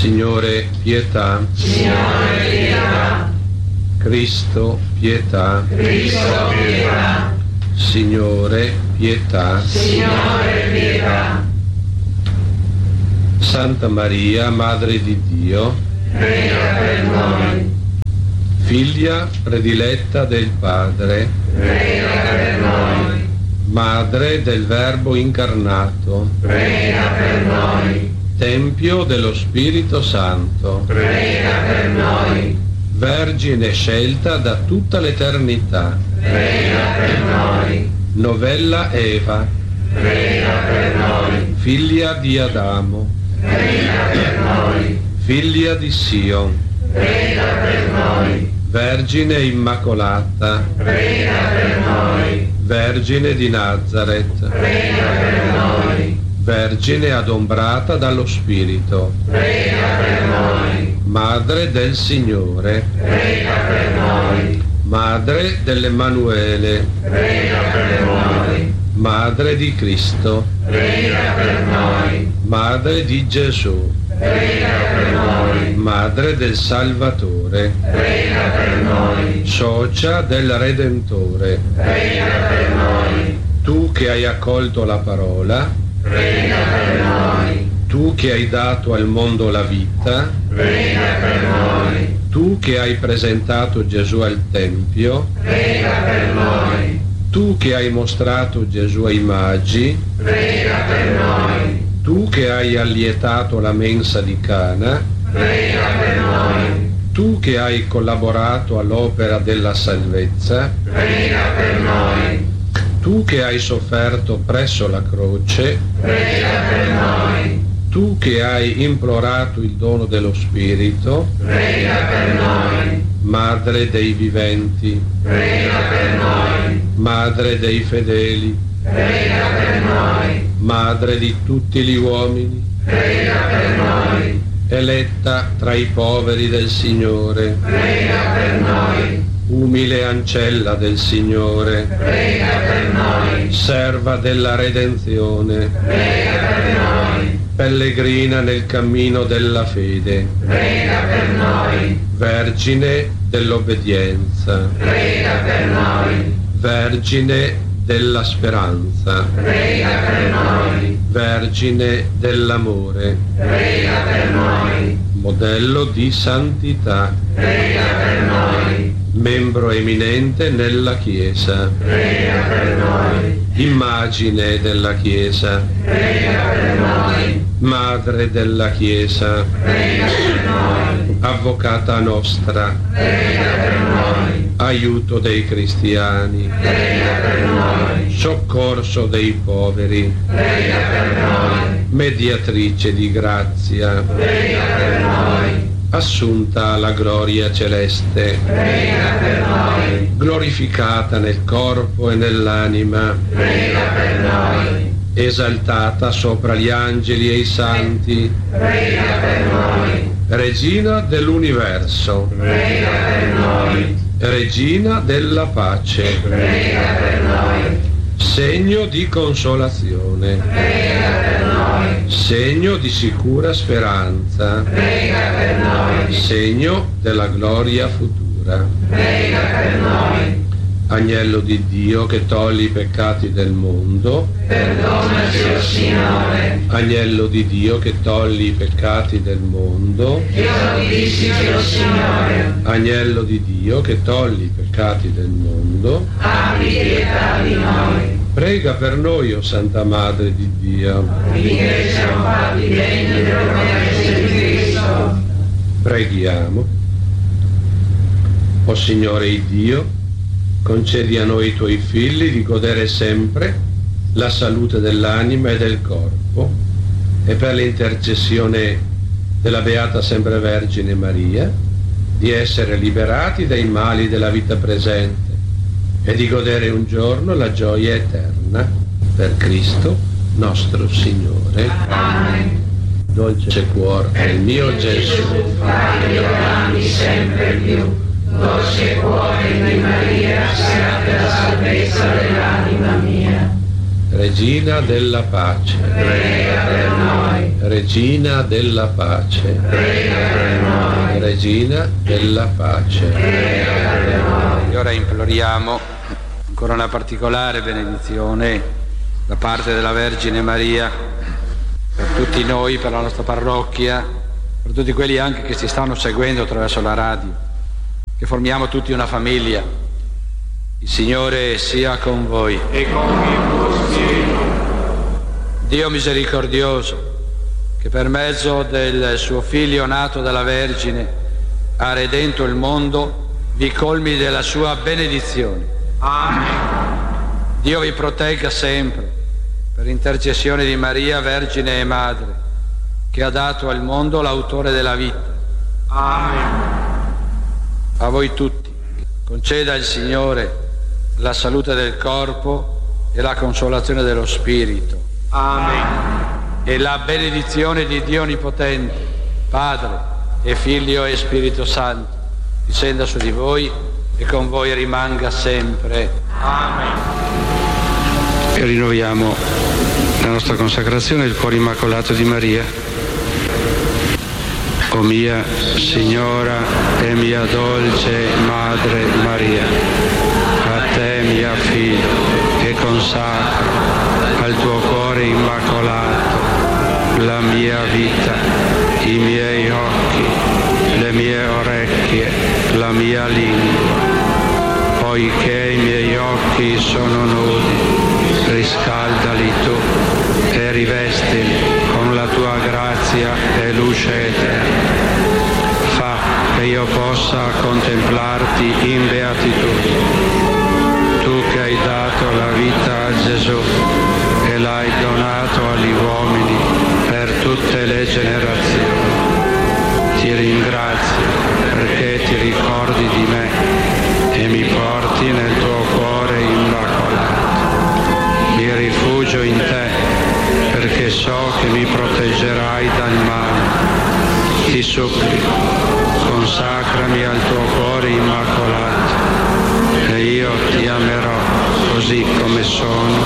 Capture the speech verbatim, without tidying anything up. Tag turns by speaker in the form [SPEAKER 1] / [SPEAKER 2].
[SPEAKER 1] Signore, pietà.
[SPEAKER 2] Signore, pietà.
[SPEAKER 1] Cristo, pietà.
[SPEAKER 2] Cristo, pietà.
[SPEAKER 1] Signore, pietà.
[SPEAKER 2] Signore, pietà.
[SPEAKER 1] Santa Maria, Madre di Dio,
[SPEAKER 2] prega per noi.
[SPEAKER 1] Figlia prediletta del Padre,
[SPEAKER 2] Prega per noi.
[SPEAKER 1] Madre del Verbo incarnato,
[SPEAKER 2] Prega per noi.
[SPEAKER 1] Tempio dello Spirito Santo,
[SPEAKER 2] Prega per noi.
[SPEAKER 1] Vergine scelta da tutta l'eternità,
[SPEAKER 2] Prega per noi.
[SPEAKER 1] Novella Eva,
[SPEAKER 2] Prega per noi.
[SPEAKER 1] figlia di Adamo,
[SPEAKER 2] Prega per noi.
[SPEAKER 1] figlia di Sion,
[SPEAKER 2] Prega per noi.
[SPEAKER 1] Vergine Immacolata,
[SPEAKER 2] Prega per noi.
[SPEAKER 1] Vergine di Nazareth,
[SPEAKER 2] Prega per noi.
[SPEAKER 1] Vergine adombrata dallo Spirito,
[SPEAKER 2] Prega per noi.
[SPEAKER 1] Madre del Signore,
[SPEAKER 2] Prega per noi.
[SPEAKER 1] Madre dell'Emanuele,
[SPEAKER 2] Prega per noi.
[SPEAKER 1] Madre di Cristo,
[SPEAKER 2] Prega per noi.
[SPEAKER 1] Madre di Gesù,
[SPEAKER 2] Prega per noi.
[SPEAKER 1] Madre del Salvatore,
[SPEAKER 2] Prega per noi.
[SPEAKER 1] Socia del Redentore,
[SPEAKER 2] Prega per noi.
[SPEAKER 1] tu che hai accolto la parola,
[SPEAKER 2] Prega per noi.
[SPEAKER 1] tu che hai dato al mondo la vita,
[SPEAKER 2] Prega per noi.
[SPEAKER 1] tu che hai presentato Gesù al Tempio,
[SPEAKER 2] Prega per noi.
[SPEAKER 1] tu che hai mostrato Gesù ai magi,
[SPEAKER 2] Prega per noi.
[SPEAKER 1] tu che hai allietato la mensa di Cana,
[SPEAKER 2] Prega per noi.
[SPEAKER 1] tu che hai collaborato all'opera della salvezza,
[SPEAKER 2] Prega per noi.
[SPEAKER 1] tu che hai sofferto presso la croce,
[SPEAKER 2] Prega per noi.
[SPEAKER 1] tu che hai implorato il dono dello Spirito,
[SPEAKER 2] Prega per noi.
[SPEAKER 1] Madre dei viventi,
[SPEAKER 2] Prega per noi.
[SPEAKER 1] Madre dei fedeli,
[SPEAKER 2] Prega per noi.
[SPEAKER 1] Madre di tutti gli uomini,
[SPEAKER 2] Prega per noi.
[SPEAKER 1] eletta tra i poveri del Signore,
[SPEAKER 2] Prega per noi.
[SPEAKER 1] umile ancella del Signore,
[SPEAKER 2] Prega per noi.
[SPEAKER 1] serva della redenzione,
[SPEAKER 2] Prega per noi.
[SPEAKER 1] pellegrina nel cammino della fede,
[SPEAKER 2] Prega per noi.
[SPEAKER 1] vergine dell'obbedienza,
[SPEAKER 2] Prega per noi.
[SPEAKER 1] vergine della speranza,
[SPEAKER 2] Prega per noi.
[SPEAKER 1] vergine dell'amore,
[SPEAKER 2] Prega per noi.
[SPEAKER 1] modello di santità,
[SPEAKER 2] Prega per noi.
[SPEAKER 1] membro eminente nella Chiesa,
[SPEAKER 2] Prega per noi.
[SPEAKER 1] immagine della Chiesa,
[SPEAKER 2] Prega per noi.
[SPEAKER 1] madre della Chiesa,
[SPEAKER 2] Prega per noi.
[SPEAKER 1] avvocata nostra,
[SPEAKER 2] Prega per noi.
[SPEAKER 1] aiuto dei cristiani,
[SPEAKER 2] Prega per noi.
[SPEAKER 1] soccorso dei poveri,
[SPEAKER 2] Prega per noi.
[SPEAKER 1] mediatrice di grazia,
[SPEAKER 2] Prega per noi.
[SPEAKER 1] assunta alla gloria celeste,
[SPEAKER 2] Prega per noi.
[SPEAKER 1] glorificata nel corpo e nell'anima,
[SPEAKER 2] Prega per noi.
[SPEAKER 1] esaltata sopra gli angeli e i santi,
[SPEAKER 2] Prega per noi.
[SPEAKER 1] regina dell'universo,
[SPEAKER 2] Prega per noi.
[SPEAKER 1] regina della pace,
[SPEAKER 2] Prega per noi.
[SPEAKER 1] segno di consolazione,
[SPEAKER 2] Prega per noi.
[SPEAKER 1] segno di sicura speranza,
[SPEAKER 2] Prega per noi.
[SPEAKER 1] segno della gloria futura.
[SPEAKER 2] Prega per noi.
[SPEAKER 1] Agnello di Dio che togli i peccati del mondo,
[SPEAKER 2] Perdonaci, o Signore.
[SPEAKER 1] Agnello di Dio che togli i peccati del mondo,
[SPEAKER 2] Esaudisci, o Signore.
[SPEAKER 1] Agnello di Dio che togli i peccati del mondo,
[SPEAKER 2] Abbi pietà di noi.
[SPEAKER 1] prega per noi, o Santa Madre di Dio.
[SPEAKER 2] Finché siamo fatti degni della promessa di Cristo.
[SPEAKER 1] Preghiamo. O Signore Dio, concedi a noi tuoi figli di godere sempre la salute dell'anima e del corpo, e per l'intercessione della Beata Sempre Vergine Maria, di essere liberati dai mali della vita presente e di godere un giorno la gioia eterna. Per Cristo nostro Signore.
[SPEAKER 2] Amen.
[SPEAKER 1] Dolce cuore del mio Gesù,
[SPEAKER 2] Fai migliorarmi sempre più. Dolce cuore di Maria, sia per la salvezza dell'anima mia.
[SPEAKER 1] Regina della pace,
[SPEAKER 2] prega per noi.
[SPEAKER 1] Regina della pace,
[SPEAKER 2] Prega per noi.
[SPEAKER 1] Regina della pace,
[SPEAKER 2] Prega per noi.
[SPEAKER 3] E ora imploriamo ancora una particolare benedizione da parte della Vergine Maria per tutti noi, per la nostra parrocchia, per tutti quelli anche che ci stanno seguendo attraverso la radio, che formiamo tutti una famiglia. Il Signore sia con voi.
[SPEAKER 2] E con il tuo spirito.
[SPEAKER 3] Dio misericordioso, che per mezzo del suo Figlio nato dalla Vergine ha redento il mondo, vi colmi della sua benedizione.
[SPEAKER 2] Amen.
[SPEAKER 3] Dio vi protegga sempre, per intercessione di Maria, Vergine e Madre, che ha dato al mondo l'autore della vita.
[SPEAKER 2] Amen.
[SPEAKER 3] A voi tutti conceda il Signore la salute del corpo e la consolazione dello spirito.
[SPEAKER 2] Amen.
[SPEAKER 3] E la benedizione di Dio Onnipotente, Padre e Figlio e Spirito Santo, discenda su di voi e con voi rimanga sempre.
[SPEAKER 2] Amen.
[SPEAKER 3] E rinnoviamo la nostra consacrazione al cuore immacolato di Maria. O mia Signora e mia dolce Madre Maria, a te mi affido e consacro al tuo cuore immacolato la mia vita, i miei occhi, le mie orecchie, la mia lingua. Poiché i miei occhi sono nudi, riscaldali tu e rivestili con la tua grazia e luce eterna. Fa che io possa contemplarti in beatitudine. Tu che hai dato la vita a Gesù e l'hai donato agli uomini per tutte le generazioni. Ti ringrazio perché ti ricordi di me e mi porti nel tuo cuore immacolato. Mi rifugio in te perché so che mi proteggerai dal male. Ti supplico, consacrami al tuo cuore immacolato e io ti amerò così come sono